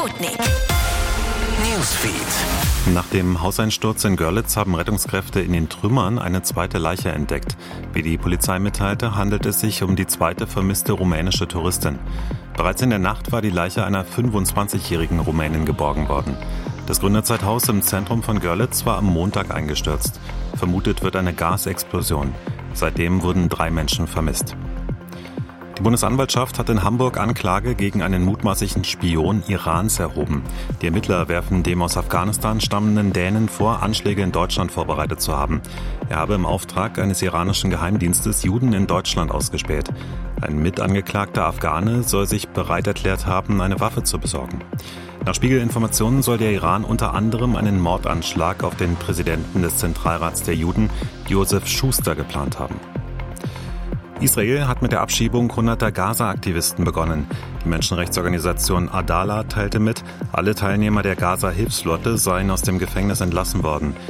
Sputnik. Newsfeed. Nach dem Hauseinsturz in Görlitz haben Rettungskräfte in den Trümmern eine zweite Leiche entdeckt. Wie die Polizei mitteilte, handelt es sich um die zweite vermisste rumänische Touristin. Bereits in der Nacht war die Leiche einer 25-jährigen Rumänin geborgen worden. Das Gründerzeithaus im Zentrum von Görlitz war am Montag eingestürzt. Vermutet wird eine Gasexplosion. Seitdem wurden 3 Menschen vermisst. Die Bundesanwaltschaft hat in Hamburg Anklage gegen einen mutmaßlichen Spion Irans erhoben. Die Ermittler werfen dem aus Afghanistan stammenden Dänen vor, Anschläge in Deutschland vorbereitet zu haben. Er habe im Auftrag eines iranischen Geheimdienstes Juden in Deutschland ausgespäht. Ein mitangeklagter Afghane soll sich bereit erklärt haben, eine Waffe zu besorgen. Nach Spiegel-Informationen soll der Iran unter anderem einen Mordanschlag auf den Präsidenten des Zentralrats der Juden, Josef Schuster, geplant haben. Israel hat mit der Abschiebung hunderter Gaza-Aktivisten begonnen. Die Menschenrechtsorganisation Adala teilte mit, alle Teilnehmer der Gaza-Hilfsflotte seien aus dem Gefängnis entlassen worden.